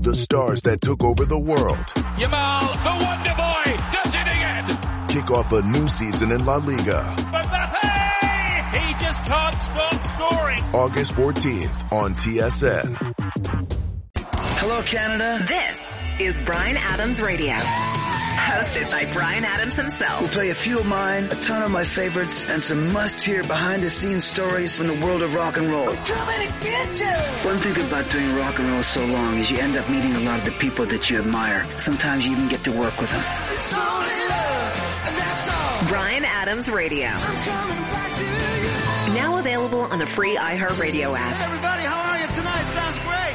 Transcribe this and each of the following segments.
the stars that took over the world. Yamal, the Wonder Boy, does it again. Kick off a new season in La Liga. Mbappe! He just can't stop scoring. August 14th on TSN. Hello, Canada. This is Bryan Adams Radio. Hosted by Bryan Adams himself. We'll play a few of mine, a ton of my favorites, and some must-hear behind-the-scenes stories from the world of rock and roll. One thing about doing rock and roll so long is you end up meeting a lot of the people that you admire. Sometimes you even get to work with them. It's only love, and that's all. Bryan Adams Radio. I'm coming back to you. Now available on the free iHeartRadio app. Hey everybody, how are you tonight? Sounds great.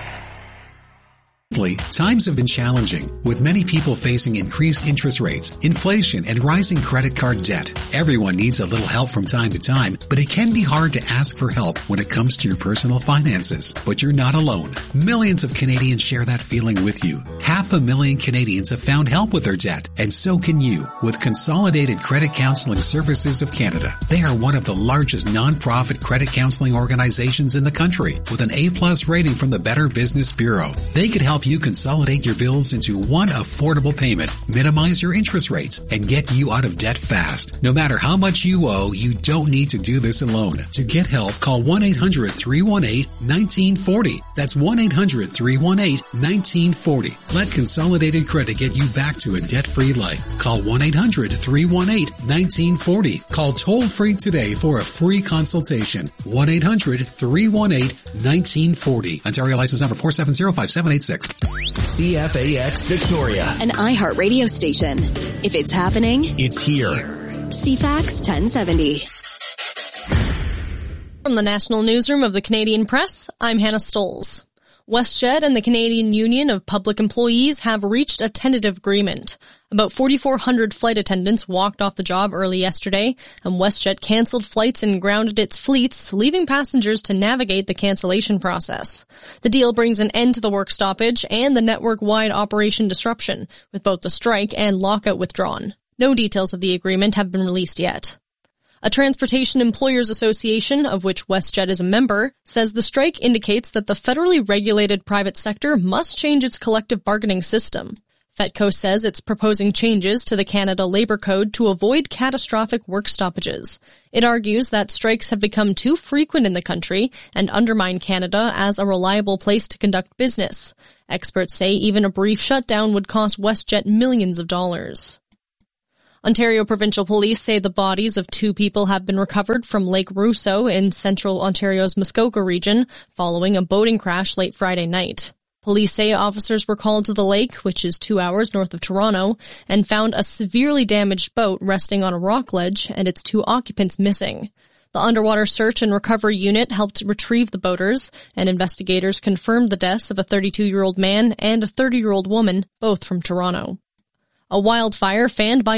Times have been challenging, with many people facing increased interest rates, inflation, and rising credit card debt. Everyone needs a little help from time to time, but it can be hard to ask for help when it comes to your personal finances. But you're not alone. Millions of Canadians share that feeling with you. 500,000 Canadians have found help with their debt, and so can you with Consolidated Credit Counseling Services of Canada. They are one of the largest non-profit credit counseling organizations in the country, with an A+ rating from the Better Business Bureau. They could help you consolidate your bills into one affordable payment, minimize your interest rates, and get you out of debt fast. No matter how much you owe, you don't need to do this alone. To get help, call 1-800-318-1940. That's 1-800-318-1940. Let Consolidated Credit get you back to a debt-free life. Call 1-800-318-1940. Call toll-free today for a free consultation. 1-800-318-1940. Ontario license number 4705786. CFAX Victoria, an iHeart radio station. If it's happening, it's here. CFAX 1070. From the National Newsroom of the Canadian Press, I'm Hannah Stolz. WestJet and the Canadian Union of Public Employees have reached a tentative agreement. About 4,400 flight attendants walked off the job early yesterday, and WestJet canceled flights and grounded its fleets, leaving passengers to navigate the cancellation process. The deal brings an end to the work stoppage and the network-wide operation disruption, with both the strike and lockout withdrawn. No details of the agreement have been released yet. A Transportation Employers Association, of which WestJet is a member, says the strike indicates that the federally regulated private sector must change its collective bargaining system. FETCO says it's proposing changes to the Canada Labour Code to avoid catastrophic work stoppages. It argues that strikes have become too frequent in the country and undermine Canada as a reliable place to conduct business. Experts say even a brief shutdown would cost WestJet millions of dollars. Ontario Provincial Police say the bodies of 2 people have been recovered from Lake Russo in central Ontario's Muskoka region following a boating crash late Friday night. Police say officers were called to the lake, which is 2 hours north of Toronto, and found a severely damaged boat resting on a rock ledge and its 2 occupants missing. The underwater search and recovery unit helped retrieve the boaters, and investigators confirmed the deaths of a 32-year-old man and a 30-year-old woman, both from Toronto. A wildfire fanned by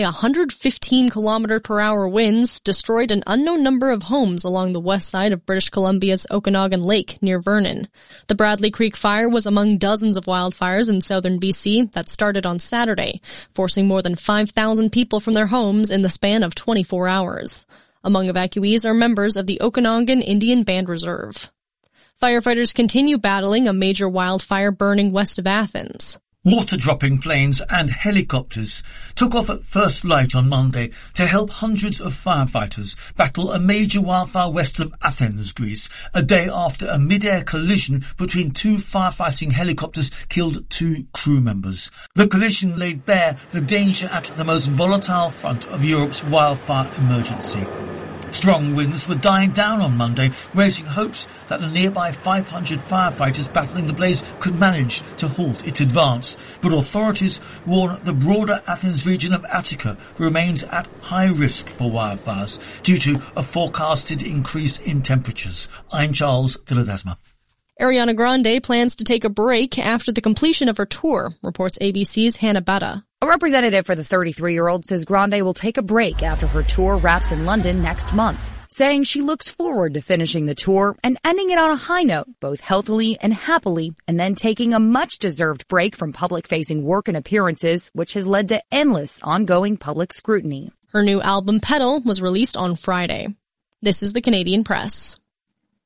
115 km/h winds destroyed an unknown number of homes along the west side of British Columbia's Okanagan Lake near Vernon. The Bradley Creek fire was among dozens of wildfires in southern BC that started on Saturday, forcing more than 5,000 people from their homes in the span of 24 hours. Among evacuees are members of the Okanagan Indian Band Reserve. Firefighters continue battling a major wildfire burning west of Athens. Water-dropping planes and helicopters took off at first light on Monday to help hundreds of firefighters battle a major wildfire west of Athens, Greece, a day after a mid-air collision between 2 firefighting helicopters killed 2 crew members. The collision laid bare the danger at the most volatile front of Europe's wildfire emergency. Strong winds were dying down on Monday, raising hopes that the nearby 500 firefighters battling the blaze could manage to halt its advance. But authorities warn the broader Athens region of Attica remains at high risk for wildfires due to a forecasted increase in temperatures. I'm Charles de Ledesma. Ariana Grande plans to take a break after the completion of her tour, reports ABC's Hannah Batta. A representative for the 33-year-old says Grande will take a break after her tour wraps in London next month, saying she looks forward to finishing the tour and ending it on a high note, both healthily and happily, and then taking a much-deserved break from public-facing work and appearances, which has led to endless ongoing public scrutiny. Her new album, Petal, was released on Friday. This is the Canadian Press.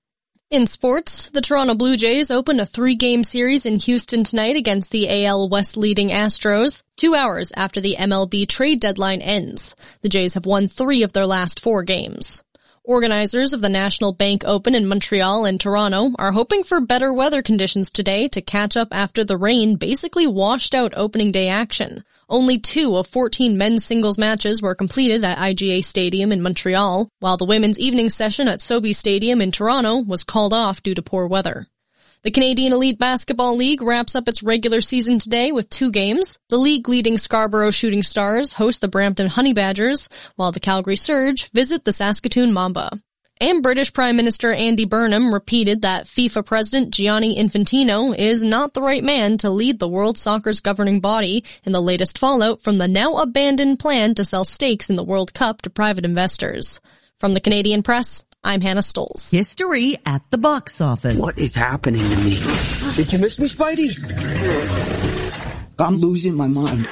In sports, the Toronto Blue Jays open a 3-game series in Houston tonight against the AL West leading Astros, 2 hours after the MLB trade deadline ends. The Jays have won 3 of their last 4 games. Organizers of the National Bank Open in Montreal and Toronto are hoping for better weather conditions today to catch up after the rain basically washed out opening day action. Only 2 of 14 men's singles matches were completed at IGA Stadium in Montreal, while the women's evening session at Sobeys Stadium in Toronto was called off due to poor weather. The Canadian Elite Basketball League wraps up its regular season today with 2 games. The league-leading Scarborough Shooting Stars host the Brampton Honey Badgers, while the Calgary Surge visit the Saskatoon Mamba. And British Prime Minister Andy Burnham repeated that FIFA President Gianni Infantino is not the right man to lead the World Soccer's governing body in the latest fallout from the now-abandoned plan to sell stakes in the World Cup to private investors. From the Canadian Press, I'm Hannah Stolz. History at the box office. What is happening to me? Did you miss me, Spidey? I'm losing my mind.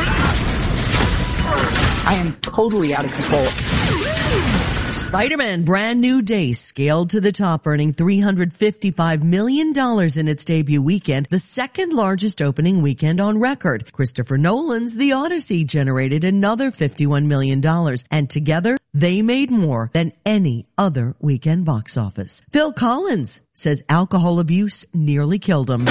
I am totally out of control. Spider-Man Brand New Day scaled to the top, earning $355 million in its debut weekend, the second largest opening weekend on record. Christopher Nolan's The Odyssey generated another $51 million, and together they made more than any other weekend box office. Phil Collins says alcohol abuse nearly killed him.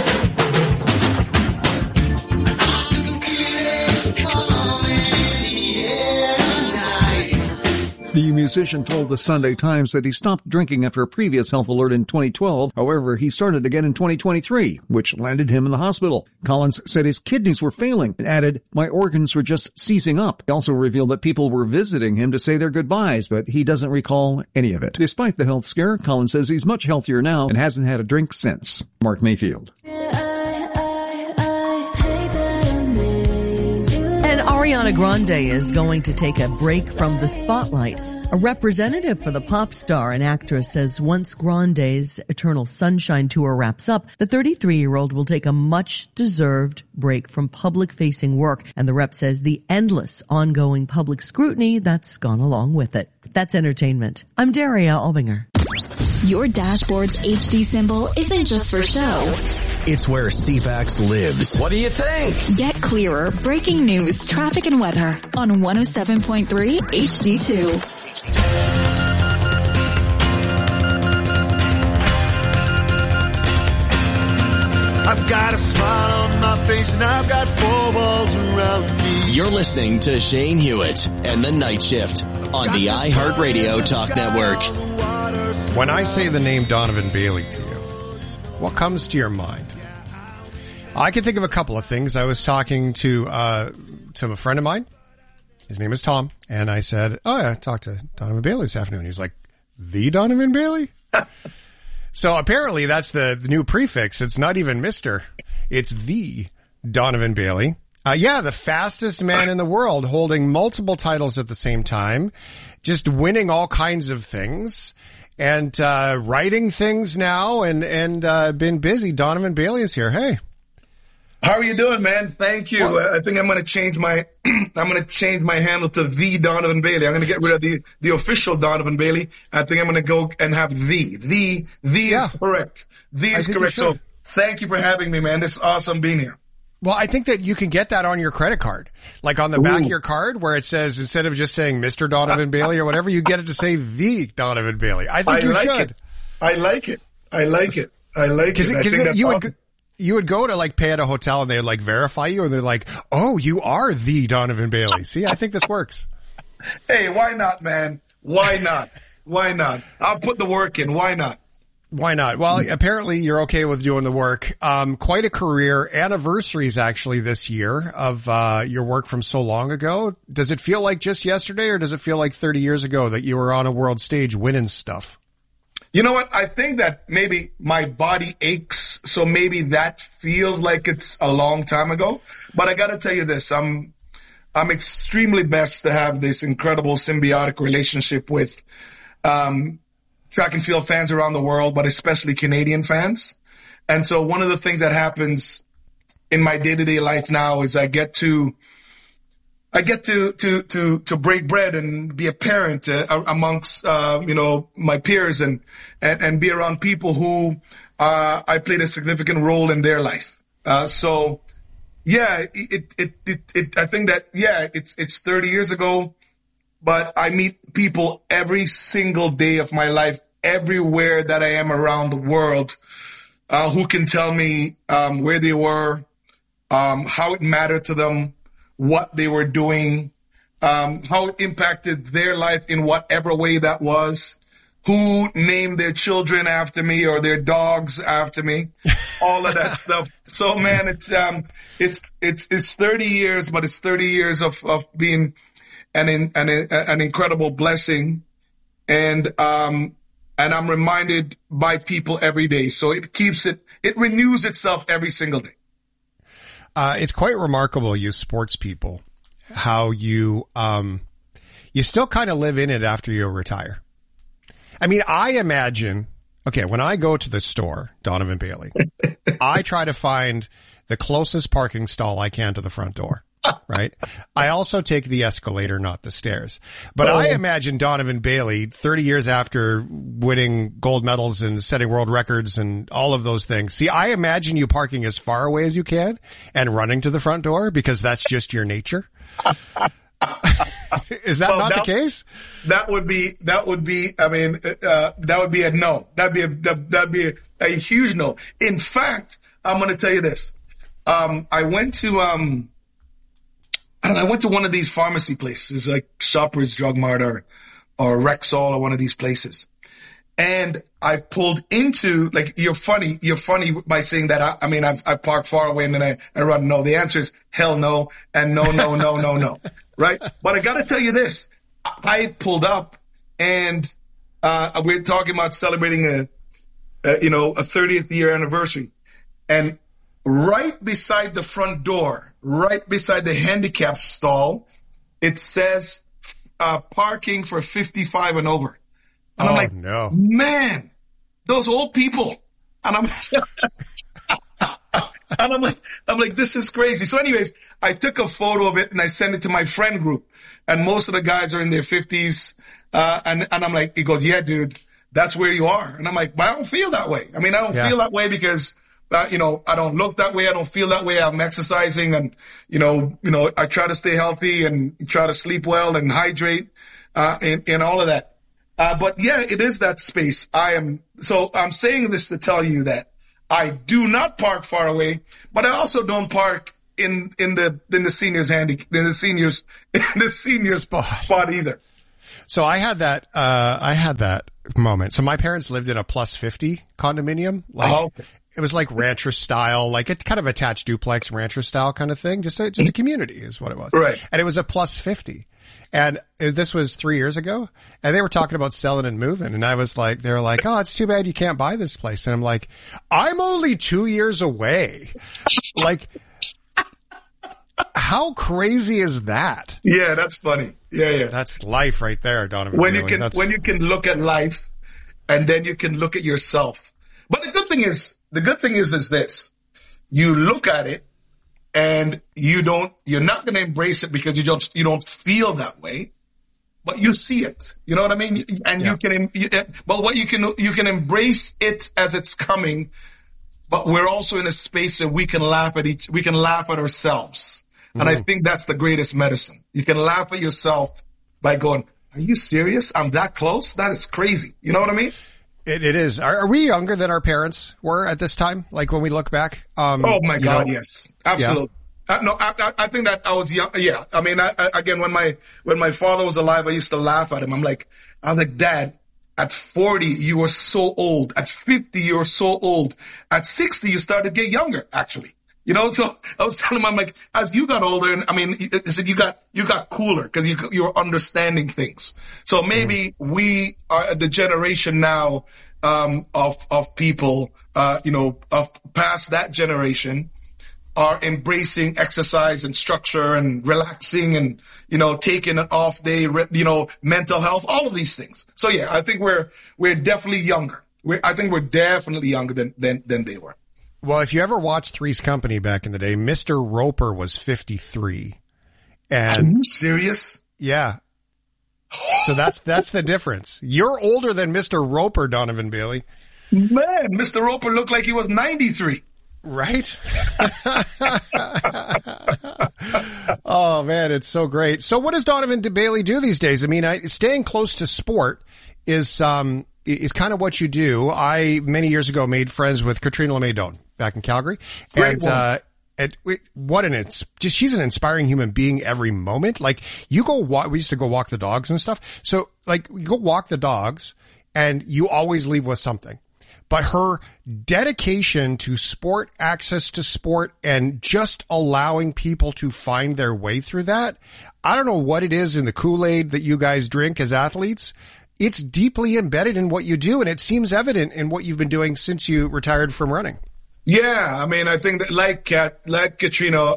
The musician told the Sunday Times that he stopped drinking after a previous health alert in 2012. However, he started again in 2023, which landed him in the hospital. Collins said his kidneys were failing and added, "My organs were just seizing up." He also revealed that people were visiting him to say their goodbyes, but he doesn't recall any of it. Despite the health scare, Collins says he's much healthier now and hasn't had a drink since. Mark Mayfield. And Ariana Grande is going to take a break from the spotlight. A representative for the pop star and actress says once Grande's Eternal Sunshine tour wraps up, the 33-year-old will take a much-deserved break from public-facing work, and the rep says the endless, ongoing public scrutiny that's gone along with it. That's entertainment. I'm Daria Albinger. Your dashboard's HD symbol isn't just for show. It's where CFAX lives. What do you think? Get clearer, breaking news, traffic, and weather on 107.3 HD2. I've got a smile on my face and I've got 4 walls around me. You're listening to Shane Hewitt and The Night Shift on the iHeartRadio Talk Network. When I say the name Donovan Bailey to you, what comes to your mind? I can think of a couple of things. I was talking to a friend of mine. His name is Tom. And I said, oh, yeah, I talked to Donovan Bailey this afternoon. He's like, the Donovan Bailey? So apparently that's the new prefix. It's not even Mr. It's the Donovan Bailey. The fastest man in the world, holding multiple titles at the same time, just winning all kinds of things. And writing things now and been busy. Donovan Bailey is here. Hey. How are you doing, man? Thank you. I think I'm going to change my handle to the Donovan Bailey. I'm going to get rid of the official Donovan Bailey. I think I'm going to go and have the is correct. The is correct. So thank you for having me, man. It's awesome being here. Well, I think that you can get that on your credit card. Like on the back of your card where it says, instead of just saying Mr. Donovan Bailey or whatever, you get it to say the Donovan Bailey. I think you should. I like it. Because you would go to like pay at a hotel and they would like verify you and they're like, oh, you are the Donovan Bailey. See, I think this works. Hey, why not, man? Why not? I'll put the work in. Why not? Well, apparently you're okay with doing the work. Quite a career. Anniversaries actually this year of your work from so long ago. Does it feel like just yesterday or does it feel like 30 years ago that you were on a world stage winning stuff? You know what? I think that maybe my body aches, so maybe that feels like it's a long time ago. But I got to tell you this. I'm extremely blessed to have this incredible symbiotic relationship with track and field fans around the world, but especially Canadian fans. And so one of the things that happens in my day-to-day life now is I get to I get to break bread and be a parent amongst, my peers and be around people who, I played a significant role in their life. So yeah, I think that, yeah, it's 30 years ago, but I meet people every single day of my life, everywhere that I am around the world, who can tell me, where they were, how it mattered to them, what they were doing, how it impacted their life in whatever way that was, who named their children after me or their dogs after me, all of that stuff. So man, it's 30 years, but it's 30 years of being an incredible blessing. And I'm reminded by people every day. So it renews itself every single day. It's quite remarkable, you sports people, how you still kind of live in it after you retire. I mean, I imagine, okay, when I go to the store, Donovan Bailey, I try to find the closest parking stall I can to the front door, right? I also take the escalator, not the stairs. But I imagine Donovan Bailey, 30 years after winning gold medals and setting world records and all of those things. See, I imagine you parking as far away as you can and running to the front door because that's just your nature. Is that not the case? That would be, I mean, that would be a no. That'd be a huge no. In fact, I'm going to tell you this. I went to one of these pharmacy places, like Shoppers Drug Mart or Rexall or one of these places. And I pulled into, like, you're funny by saying that. I mean, I parked far away and then I run. No, the answer is hell no. And no. Right? But I gotta tell you this. I pulled up and, we're talking about celebrating a 30th year anniversary. And right beside the front door, right beside the handicap stall, it says, parking for 55 and over. And I'm like, no, man, those old people. And I'm like, this is crazy. So anyways, I took a photo of it and I sent it to my friend group, and most of the guys are in their 50s. And I'm like, he goes, yeah, dude, that's where you are. And I'm like, but I don't feel that way. I mean, I don't feel that way because, I don't look that way. I don't feel that way. I'm exercising and, I try to stay healthy and try to sleep well and hydrate, and all of that. But yeah, it is that space. I'm saying this to tell you that I do not park far away, but I also don't park in the seniors spot either. So I had that moment. So my parents lived in a plus 50 condominium. It was like rancher style, like it's kind of attached duplex rancher style kind of thing. Just a community is what it was. Right. And it was a plus 50. And this was 3 years ago, and they were talking about selling and moving. And I was like, they were like, oh, it's too bad you can't buy this place. And I'm like, I'm only 2 years away. Like, how crazy is that? Yeah, that's funny. Yeah. That's life right there, Donovan. When you can look at life and then you can look at yourself. But the good thing is this. You look at it and you're not going to embrace it because you don't feel that way, but you see it. You know what I mean? And you can embrace it as it's coming, but we're also in a space where we can laugh at ourselves. Mm-hmm. And I think that's the greatest medicine. You can laugh at yourself by going, are you serious? I'm that close? That is crazy. You know what I mean? It is. Are we younger than our parents were at this time? Like when we look back? Oh my God, yes. Absolutely. Yeah. I think that I was young. Yeah. I mean, again, when my father was alive, I used to laugh at him. I was like, Dad, at 40, you were so old. At 50, you were so old. At 60, you started to get younger, actually. So I was telling him, I'm like, as you got older, and I mean, you got cooler because you were understanding things. So maybe we are the generation now, of people, of past that generation are embracing exercise and structure and relaxing and, taking an off day, mental health, all of these things. So yeah, I think we're definitely younger. I think we're definitely younger than they were. Well, if you ever watched Three's Company back in the day, Mr. Roper was 53 And are you serious? Yeah. So that's the difference. You're older than Mr. Roper, Donovan Bailey. Man, Mr. Roper looked like he was 93. Right? Oh, man, it's so great. So what does Donovan Bailey do these days? I mean, staying close to sport is kind of what you do. I, many years ago, made friends with Katrina LeMay-Doan back in Calgary. Great she's an inspiring human being every moment. Like, we used to go walk the dogs and stuff. So, like, you go walk the dogs and you always leave with something. But her dedication to sport, access to sport, and just allowing people to find their way through that, I don't know what it is in the Kool-Aid that you guys drink as athletes. It's deeply embedded in what you do, and it seems evident in what you've been doing since you retired from running. Yeah, I mean, I think that like Katrina,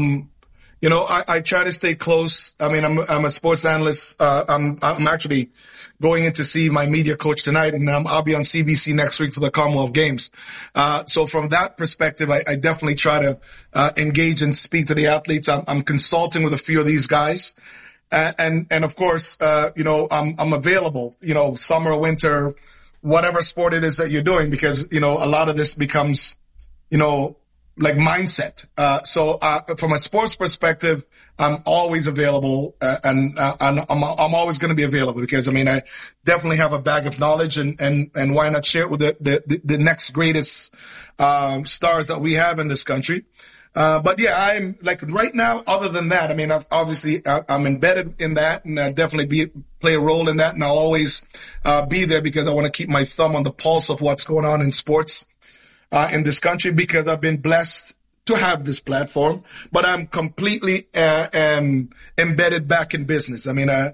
I try to stay close. I mean, I'm a sports analyst. I'm actually going in to see my media coach tonight, and I'll be on CBC next week for the Commonwealth Games. So from that perspective, I definitely try to engage and speak to the athletes. I'm consulting with a few of these guys. And of course, I'm available, summer, winter, whatever sport it is that you're doing, because, a lot of this becomes, like mindset. So from a sports perspective, I'm always available, and I'm always going to be available, because I definitely have a bag of knowledge, and why not share it with the next greatest stars that we have in this country. But yeah, I'm like right now, other than that, I'm embedded in that, and I definitely play a role in that, and I'll always be there, because I want to keep my thumb on the pulse of what's going on in sports in this country, because I've been blessed to have this platform, but I'm completely embedded back in business. I'm an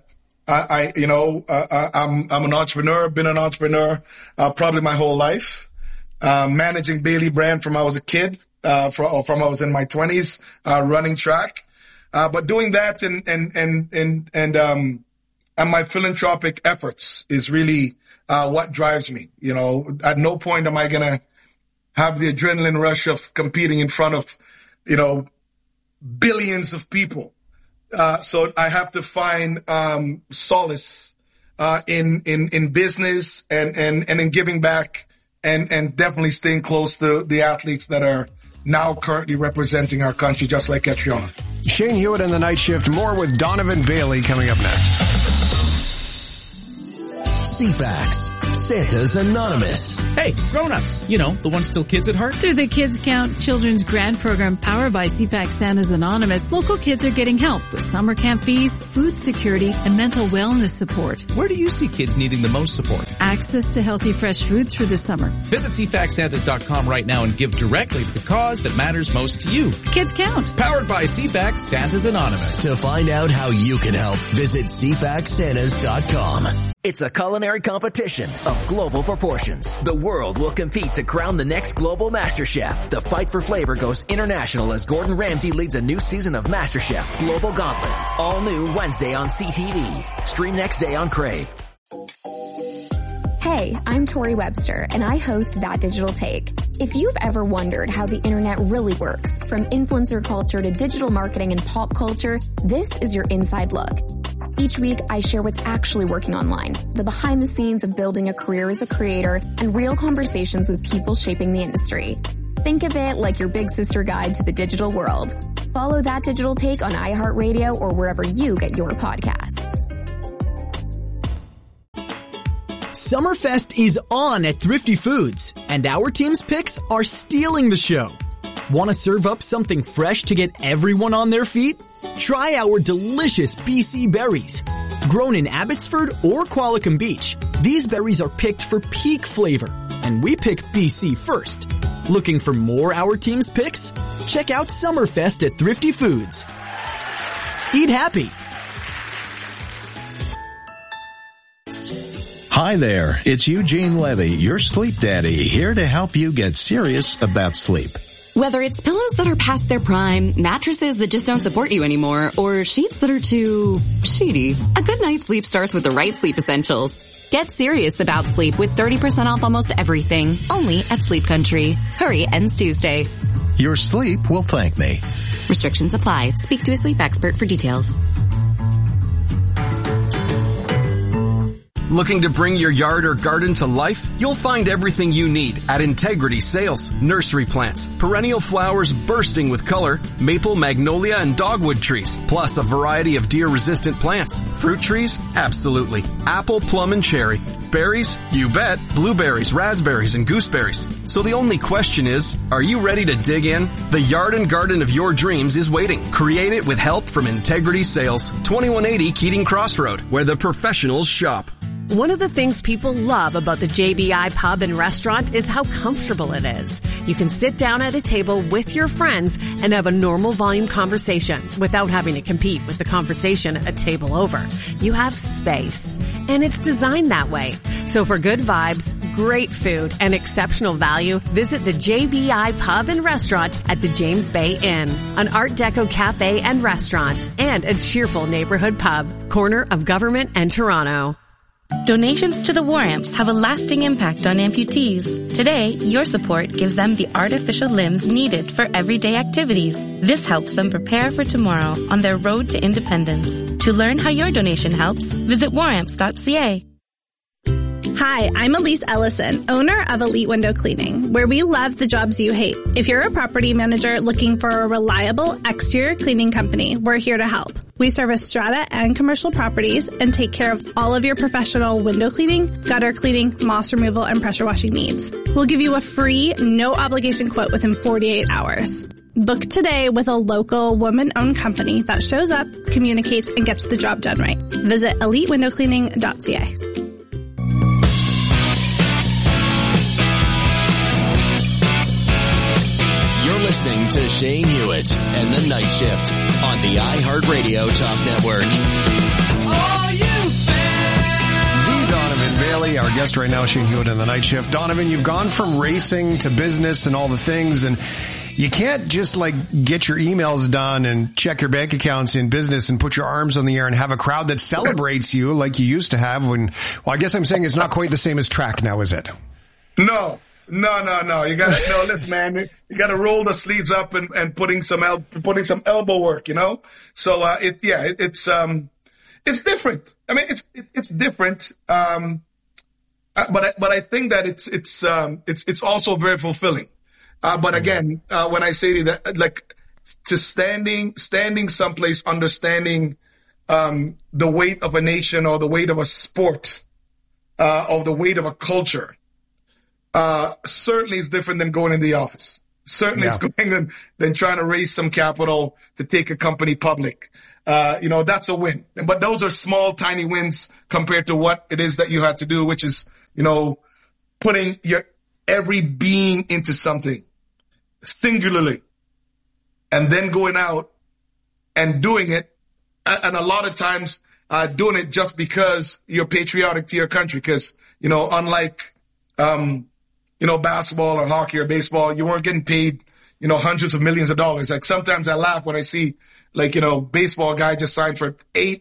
entrepreneur, been an entrepreneur probably my whole life, managing Bailey brand from I was a kid, from I was in my 20s, running track, but doing that and my philanthropic efforts is really what drives me. At no point am I gonna have the adrenaline rush of competing in front of, billions of people. So I have to find solace in business and in giving back, and definitely staying close to the athletes that are now currently representing our country, just like Catriona. Shane Hewitt and the Night Shift. More with Donovan Bailey coming up next. CFAX, Santa's Anonymous. Hey, grown-ups, the ones still kids at heart. Through the Kids Count Children's Grant Program powered by CFAX Santa's Anonymous, local kids are getting help with summer camp fees, food security, and mental wellness support. Where do you see kids needing the most support? Access to healthy, fresh foods for the summer. Visit CFAXSantas.com right now and give directly to the cause that matters most to you. Kids Count. Powered by CFAX Santa's Anonymous. To find out how you can help, visit CFAXSantas.com. It's a culinary competition of global proportions. The world will compete to crown the next global MasterChef. The fight for flavor goes international as Gordon Ramsay leads a new season of MasterChef Global Gauntlet. All new Wednesday on CTV. Stream next day on Crave. Hey, I'm Tori Webster, and I host That Digital Take. If you've ever wondered how the internet really works, from influencer culture to digital marketing and pop culture, this is your inside look. Each week, I share what's actually working online, the behind the scenes of building a career as a creator, and real conversations with people shaping the industry. Think of it like your big sister guide to the digital world. Follow That Digital Take on iHeartRadio or wherever you get your podcasts. Summerfest is on at Thrifty Foods, and our team's picks are stealing the show. Want to serve up something fresh to get everyone on their feet? Try our delicious BC berries. Grown in Abbotsford or Qualicum Beach, these berries are picked for peak flavor, and we pick BC first. Looking for more Our Team's picks? Check out Summerfest at Thrifty Foods. Eat happy. Hi there, it's Eugene Levy, your sleep daddy, here to help you get serious about sleep. Whether it's pillows that are past their prime, mattresses that just don't support you anymore, or sheets that are too sheety, a good night's sleep starts with the right sleep essentials. Get serious about sleep with 30% off almost everything, only at Sleep Country. Hurry, ends Tuesday. Your sleep will thank me. Restrictions apply. Speak to a sleep expert for details. Looking to bring your yard or garden to life? You'll find everything you need at Integrity Sales. Nursery plants, perennial flowers bursting with color, maple, magnolia, and dogwood trees, plus a variety of deer-resistant plants. Fruit trees? Absolutely. Apple, plum, and cherry. Berries? You bet. Blueberries, raspberries, and gooseberries. So the only question is, are you ready to dig in? The yard and garden of your dreams is waiting. Create it with help from Integrity Sales. 2180 Keating Crossroad, where the professionals shop. One of the things people love about the JBI Pub and Restaurant is how comfortable it is. You can sit down at a table with your friends and have a normal volume conversation without having to compete with the conversation a table over. You have space, and it's designed that way. So for good vibes, great food, and exceptional value, visit the JBI Pub and Restaurant at the James Bay Inn, an Art Deco cafe and restaurant, and a cheerful neighborhood pub, corner of Government and Toronto. Donations to the War Amps have a lasting impact on amputees. Today, your support gives them the artificial limbs needed for everyday activities. This helps them prepare for tomorrow on their road to independence. To learn how your donation helps, visit waramps.ca. Hi, I'm Elise Ellison, owner of Elite Window Cleaning, where we love the jobs you hate. If you're a property manager looking for a reliable exterior cleaning company, we're here to help. We service strata and commercial properties and take care of all of your professional window cleaning, gutter cleaning, moss removal, and pressure washing needs. We'll give you a free, no obligation quote within 48 hours. Book today with a local woman-owned company that shows up, communicates, and gets the job done right. Visit elitewindowcleaning.ca. You're listening to Shane Hewitt and the Night Shift on the iHeartRadio Talk Network. Are you the Donovan Bailey, our guest right now, Shane Hewitt and the Night Shift. Donovan, you've gone from racing to business and all the things, and you can't just get your emails done and check your bank accounts in business and put your arms on the air and have a crowd that celebrates you like you used to have when, well, I guess I'm saying it's not quite the same as track now, is it? No. You gotta, listen, man, you gotta roll the sleeves up and putting some elbow work, you know? So, it's different. I mean, it's different. But I think that it's also very fulfilling. But again, when I say that, standing someplace, understanding, the weight of a nation or the weight of a sport, or the weight of a culture, certainly is different than going in the office. Certainly it's going than trying to raise some capital to take a company public. That's a win. But those are small, tiny wins compared to what it is that you had to do, which is, putting your every being into something singularly and then going out and doing it. And a lot of times, doing it just because you're patriotic to your country. Cause, unlike, basketball or hockey or baseball, you weren't getting paid, hundreds of millions of dollars. Like sometimes I laugh when I see baseball guy just signed for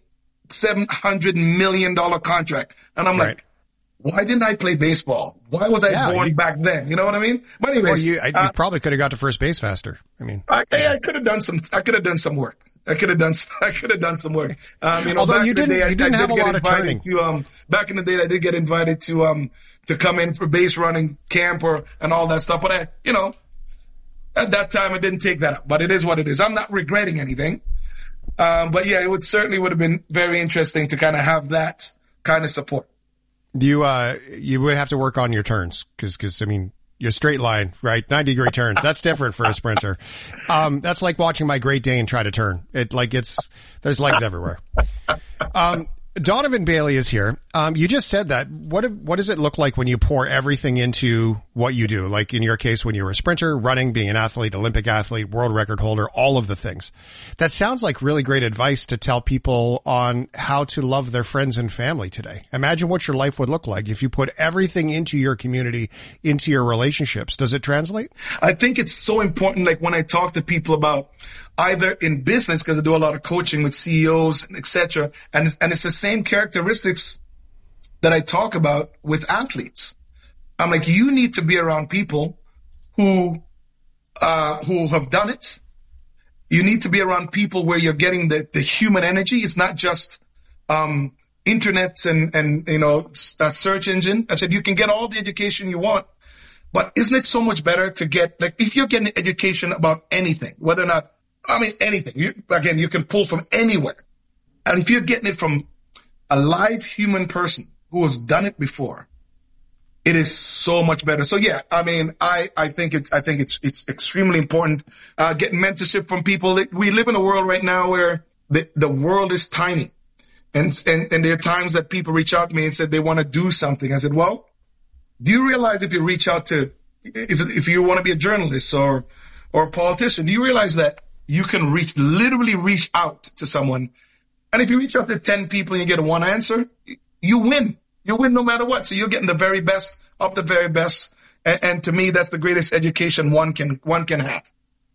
$700 million contract. And I'm like, why didn't I play baseball? Why was I born back then? You know what I mean? But anyways, you probably could have got to first base faster. I mean, I could have done some work. I could have done some work. Although you didn't have a lot of turning. Back in the day, I did get invited to come in for base running camp and all that stuff. But at that time, I didn't take that up. But it is what it is. I'm not regretting anything. But yeah, would have been very interesting to kind of have that kind of support. You would have to work on your turns because your straight line, right? 90-degree turns. That's different for a sprinter. That's like watching my Great Dane try to turn. There's legs everywhere. Donovan Bailey is here. You just said that. What does it look like when you pour everything into what you do? Like in your case, when you were a sprinter, running, being an athlete, Olympic athlete, world record holder, all of the things. That sounds like really great advice to tell people on how to love their friends and family today. Imagine what your life would look like if you put everything into your community, into your relationships. Does it translate? I think it's so important. Like when I talk to people about either in business, because I do a lot of coaching with CEOs, et cetera, and it's the same characteristics that I talk about with athletes. I'm like, you need to be around people who who have done it. You need to be around people where you're getting the human energy. It's not just internet and a search engine. I said you can get all the education you want, but isn't it so much better to get, like, if you're getting education about anything, whether or not, anything, you can pull from anywhere. And if you're getting it from a live human person who has done it before, it is so much better. So yeah, I think it's extremely important, getting mentorship from people. We live in a world right now where the world is tiny. And there are times that people reach out to me and said they want to do something. I said, well, do you realize if you reach out to, if you want to be a journalist or a politician, do you realize that you can literally reach out to someone? And if you reach out to 10 people and you get one answer, you win. You win no matter what. So you're getting the very best of the very best. And to me, that's the greatest education one can have.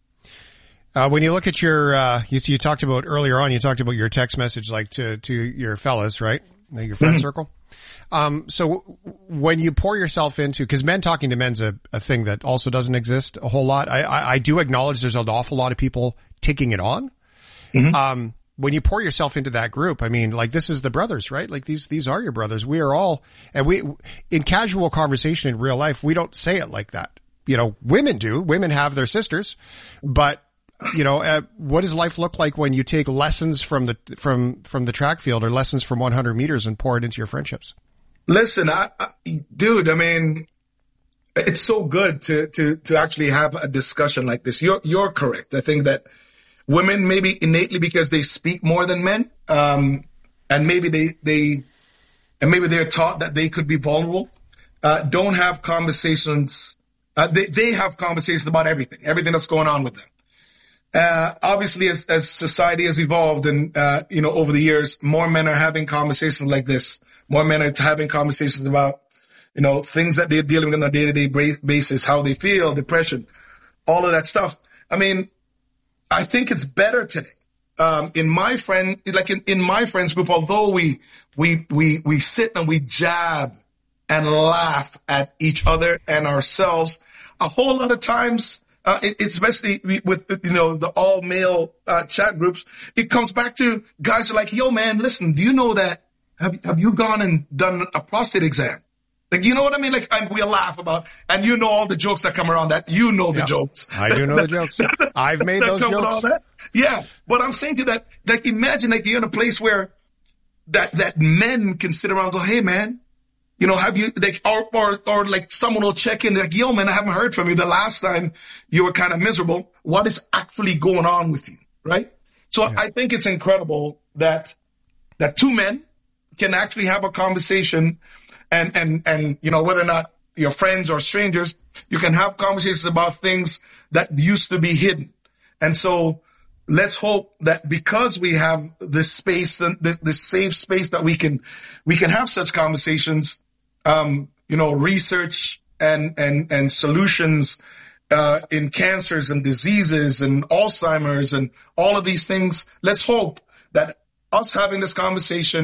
When you look at your, you talked about earlier on, you talked about your text message, like to your fellas, right? Your friend circle. So when you pour yourself into, cause men talking to men's a thing that also doesn't exist a whole lot. I do acknowledge there's an awful lot of people taking it on. Mm-hmm. When you pour yourself into that group, this is the brothers, right? Like these are your brothers. We are all, and in casual conversation in real life, we don't say it like that. Women do. Women have their sisters, but what does life look like when you take lessons from the track field or lessons from 100 meters and pour it into your friendships? Listen, dude, it's so good to actually have a discussion like this. You're correct. I think that women, maybe innately because they speak more than men, and maybe they're taught that they could be vulnerable, don't have conversations. They have conversations about everything that's going on with them. Obviously, as society has evolved and, over the years, more men are having conversations like this. More men are having conversations about, things that they're dealing with on a day-to-day basis, how they feel, depression, all of that stuff. I think it's better today. In my friends group, although we sit and we jab and laugh at each other and ourselves, a whole lot of times, especially with, the all male, chat groups, it comes back to guys are like, yo man, listen, do you know that, have you gone and done a prostate exam? Like, you know what I mean? Like, and we'll laugh about, and all the jokes that come around that, the jokes. I do know the jokes. I've made those jokes. Yeah. But I'm saying to that, like, imagine like you're in a place where that men can sit around and go, hey man, have you, like, or like someone will check in, like, yo man, I haven't heard from you the last time you were kind of miserable. What is actually going on with you? Right? So yeah. I think it's incredible that two men can actually have a conversation and whether or not you're friends or strangers, you can have conversations about things that used to be hidden. And so let's hope that because we have this space and this safe space that we can have such conversations, research and solutions, in cancers and diseases and Alzheimer's and all of these things. Let's hope that us having this conversation